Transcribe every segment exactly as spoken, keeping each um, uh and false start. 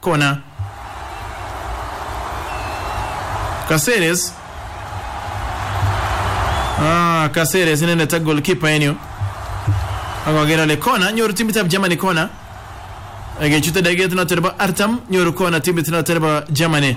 kona. Caceres. Ah, Caceres inende ta goalkeeper enyo. Agogera le kona nyoru timitab Germany kona. Age chuta dage tuna terba Artam nyoru kona timi tuna terba Germany.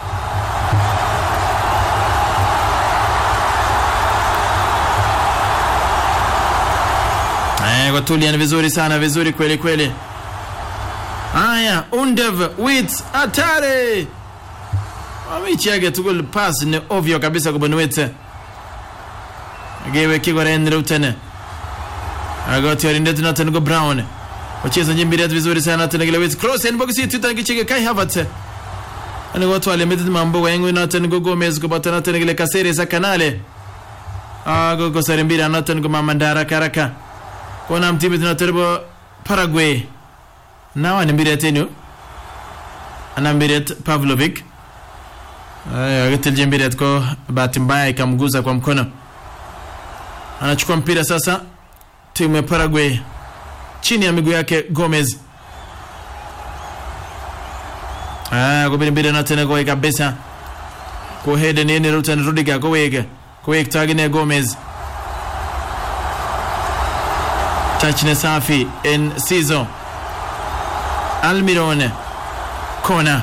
Aya watuliana vizuri sana, vizuri kweli kweli. Aya Undev with Atare. Amici yake tukul pass ni ovyo kabisa kwa Bonwete. Agewe kigwa rendre utene. Agoti orinde tunatene go Brown. Wacheza nyimbiri vizuri sana tena gile with cross and box itu tangi chege Kai Havertz. Ani watu wale meti mambo wengi na tena go Gomez go batana tena gile Caceres za Kanale. Ah go go Sarimbira na tena go Mamandara Karaka. Kona mtimu tunaterbo Paraguay. Nawa ni mbiri tenu. Ana mbiri Pavlovic. Aya getelje mbiri ko bahati mbaya ikamguza kwa mkono. Anachukua mpira sasa timu ya Paraguay chini ya miguu yake Gomez. Ah go mbiri na tena go kabisa. Ko hede ni Rutan Rudiger go wege. Ko wege tagine Gomez. Tachne safi en Sizo. Almirone kona.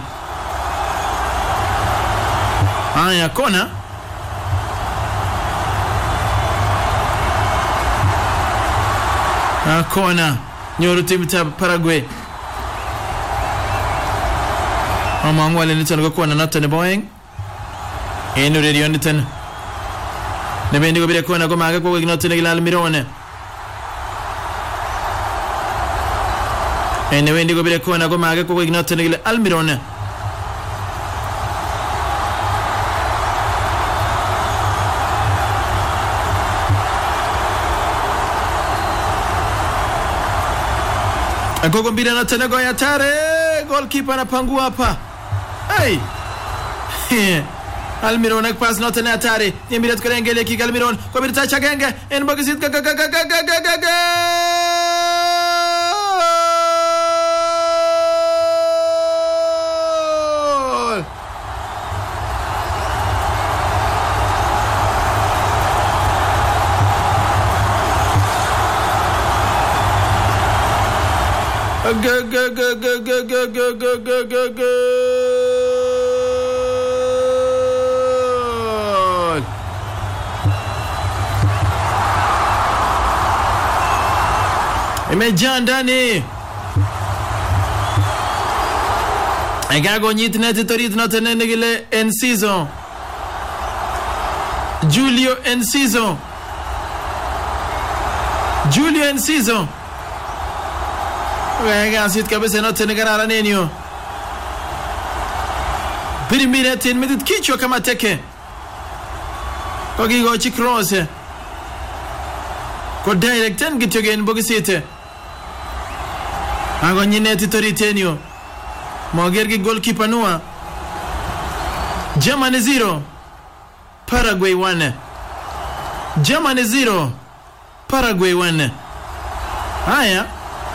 Aya kona. Ah kona. Nyoru timu ta Paraguay. Ama ngwale ni tano kona natane boeng. Eno radio ni tano. Nebendi go bire kona go maga go ignotene gila Almirone. Ene wendi go bire kona go maga go ignotene gila Almirone. Agogo mbira na tena go ya Atare. Goalkeeper anapangua hapa. Hey. Almirone pass na tena Atare. Yembira tukarengele kika Almirone. Kwa birita chagenge. En bogisit ga ga ga ga ga ga ga ga. Go go go go go go go go go go go. Imejaa ndani. Agago nyitne titorit na tenene gile Enciso. Julio Enciso. Julio Enciso. Wega sit kabisa na tena garara nenio. Birimire ten medit kichwa kama teke. Kwa gigo chikrose. Kwa direct ten gitogen bogisite. Ago nyine titori tenio. Mogergi goalkeeper nua. Germany zero. Paraguay one. Germany zero. Paraguay one. Haya.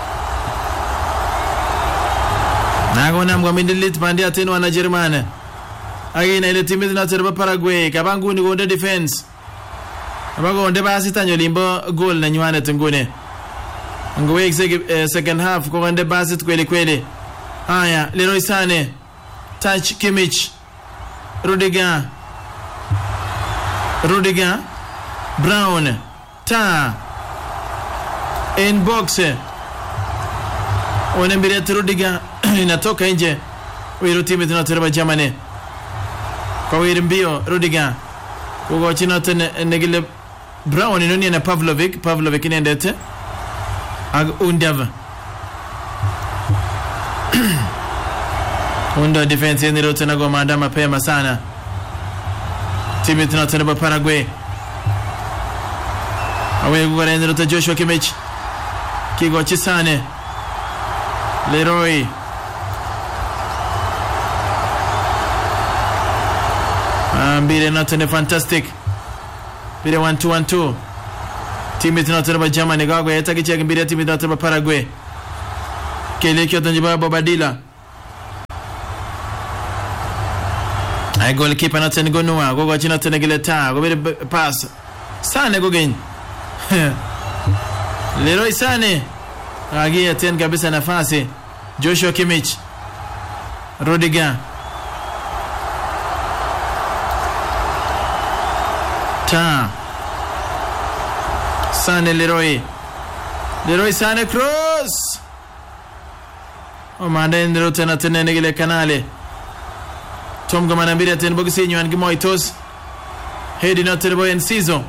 Nago namgo mindilit bandia tenu wana Germany. Agina ile timu na terba Paraguay kabangu ni gonde defense. Abago onde basi tanyo limbo goal na nywane tungune. Ngwe uh, second half ko gonde basi kweli kweli. Haya Leroy Sane. Touch Kimmich. Rudiger. Rudiger. Brown. Ta. In box. Onembire Rudiger inatoka nje. Wiro timu tunatereba Germany. Kwa wiri mbio Rudiger. Ugo china tene negile Brown inoni na Pavlovic. Pavlovic inendete. Ag Undev. Undo defense ni rote na goma ndama pema sana. Timu tunatereba Paraguay. Awe gugu rende rote Joshua Kimmich. Kigo Chisane. Leroy. Mbire notene fantastic. Mbire one two one two. Timu tunatereba Germany gago yeta kicheke mbire timu tunatereba Paraguay. Kile kyo tanjiba Bobadilla. ay goalkeeper noton go Noah go go noton gile ta go be pass Sane go gen Leroy Sane agia ten kabisa nafasi Joshua Kimmich Rudiger ta Sane Leroy Leroy Sane cross o manda ndiro tena tena ngile kanale Tom Gamana mbira tena bogisi nywan gimoitos hedi na tena boyen season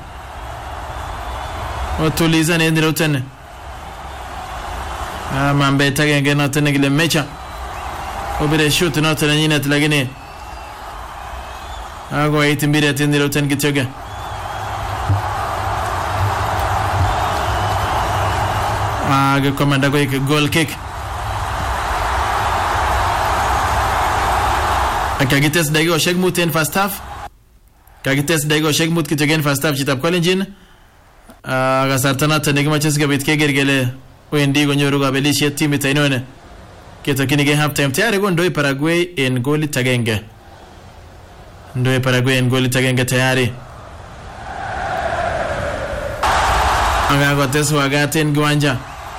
o tuliza ndiro tena ah mambe tagenge na tena ngile mecha o bire shoot na tena nyina tlagene ago ait mbira tena ndiro tena gitoga aga komanda go goal kick Kagites daigo shegmut en first half Kagites daigo shegmut kitogen first half chitap kolenjin aga sartana tanegi matches gabit ke gergele wendi go nyoru ga belishi team itainone kitokini ge half time tayari go ndoi Paraguay en goli tagenge ndoi Paraguay en goli tagenge tayari aga go tesu aga ten gwanja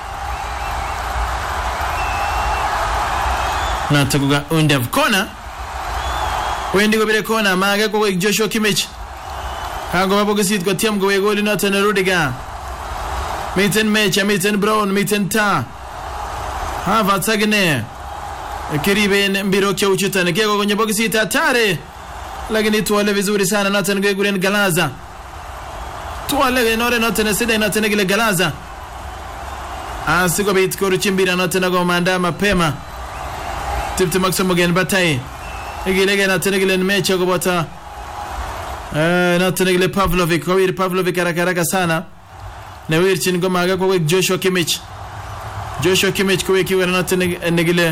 na taguga undev corner Wendi go bile kona maga go Joshua Kimmich Hago babogisit go tiam go goli na tena Rudiger Mitten Mecha Mitten Brown Mitten Ta Hava Tsagne Kiribe mbiro kya uchutana kego kwenye bogisit hatari lakini tuwale vizuri sana na tena gure Galaza tuwale nore na tena sida na tena gile Galaza Asiko bit ko ruchimbira na tena go manda mapema Tipti Maximo gen batai Igilege na tenegile mecha go bota eh na tenegile Pavlovic ko wir Pavlovic arakaraka sana ne wir chin go maga ko Joshua Kimmich Joshua Kimmich ko kiwa na tenegile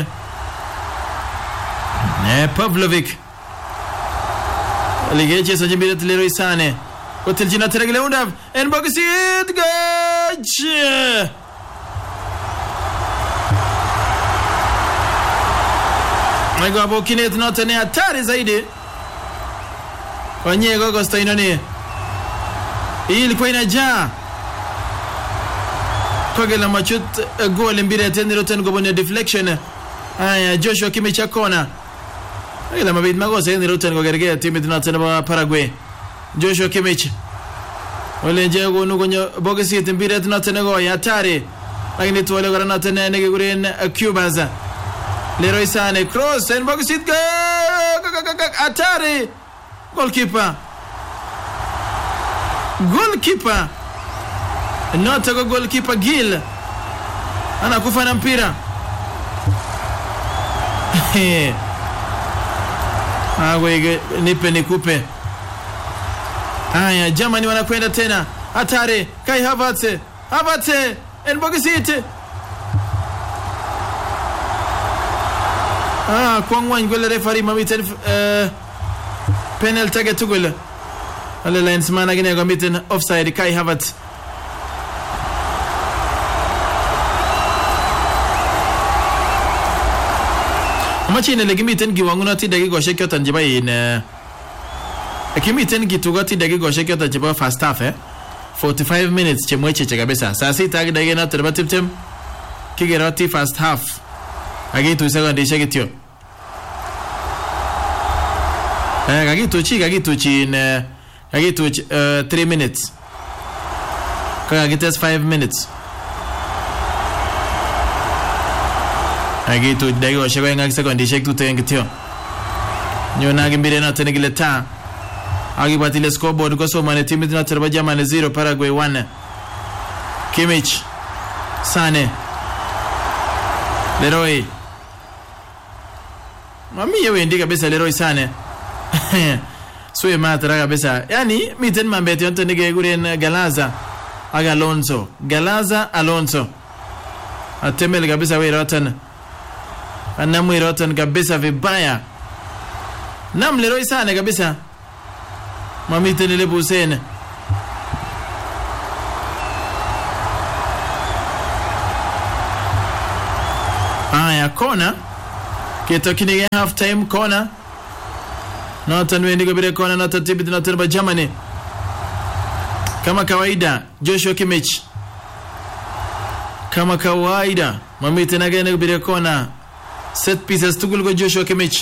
ne Pavlovic Ligeche so jimbira Leroy Sane ko tiljina tenegile undav en bogisit gach Mego abokine tunatene hatari zaidi Kwenye gogo stainoni Hii ilikuwa inajaa Kogela machut goal mbire tendiro ten gobonye deflection Aya Joshua Kimmich kona Kogela mabid magosa tendiro ten gogergea timu tunatene ba Paraguay Joshua Kimmich Ole jego nugonyo bogesi mbire tunatene go hatari Lakini tuwale gara natene nege guren Cubaza Leroy Sane cross and bogisit go Atari goalkeeper goalkeeper not a goalkeeper Gil anakufa na mpira Awe nipe nikupe Aya Germany wanakwenda tena Atari Kai Havertz Havertz and bogisit Ah, kwangwan gole referee mamiten uh, penalty get gole. Ale linesman agine go mitten offside Kai Havertz. Amachine le gimiten giwanguna ti dagi go shekyo tanjiba in uh, Kimiten gituga ti dagi go shekyo tanjiba first half eh forty-five minutes chemweche chekabisa. Sasa tag dagi na terba tiptem kigerati first half. Agi tu second shekityo Eh agi tu chi agi tu chi in agi tu uh, three minutes Ka agi test five minutes Agi tu dego shego ngak second shek tu tengityo Nyona agi mbire na tenegile ta Agi batile scoreboard ko so mane timu na terba Germany zero Paraguay one Kimmich Sane Leroy Mami yewe ndika kabisa Leroy Sane Suwe matara kabisa Yani miten mambeti yonto nige guren Galaza Aga Alonso Galaza Alonso Atemel kabisa we rotan Anamu rotan kabisa vibaya Nam Leroy Sane kabisa Mami tenile Hussein Aya kona Kito kinige half time kona Noton wendi kubire kona noton tibit noton ba Germany. Kama kawaida Joshua Kimmich. Kama kawaida mamite nagene kubire kona. Set pieces tugul go Joshua Kimmich.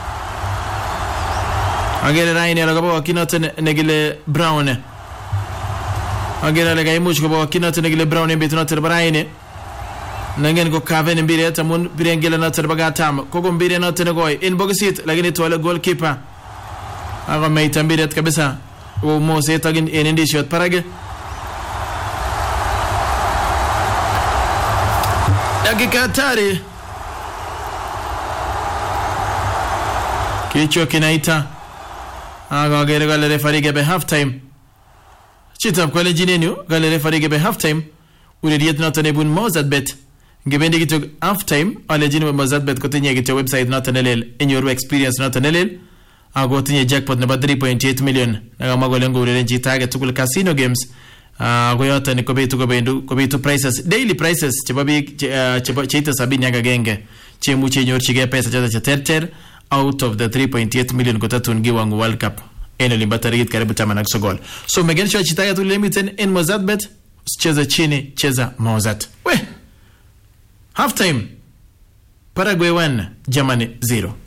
Agere Raine ala gabo kinoton negile Brown. Agere ala gaimuch gabo kinoton negile Brown mbit noton Raine. Nangen ko kaven mbire tamun birengela noton bagatam. Koko mbire noton goy in bogisit lakini tuwale goalkeeper. Aga meita mbire kabisa. O Mose tagin enindi shot parage. Dakika tari. Kichwa kinaita. Aga gere gale referee gebe half time. Chitap kwa lejinenyo gale referee gebe half time. Ule diet noton bun Mozart bet. Gebendi gitu half time ale jinu Mozart bet kotinye gitu website noton elel in your experience noton elel. Ago tinye jackpot na three point eight million. Naga magolengo ule renji target tukul casino games. Ago yote ni kobe tu kobe ndu kobe tu prices daily prices chebabi cheba cheita sabini yaga genge. Chemu chenyor chige pesa chata chaterter. Out of the three point eight million kotatun giwangu World Cup eno limbatarigit karibu chama na kusogol. So megeni shwa chitaya tu limiten in Mozart bet. Cheza chini, cheza Mozart. We! Half time. Paraguay one, Germany zero.